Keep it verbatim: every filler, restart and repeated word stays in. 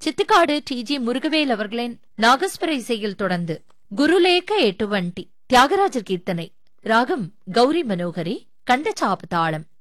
Sithukkadu D G Murugavel அவர்களின் நாகஸ்வர இசையில் தொடர்ந்து குருலேக எட்டுவண்டி தியாகராஜர் கீர்த்தனை, ராகம் கௌரி மனோகரி, கண்டச்சாப்பு தாளம்.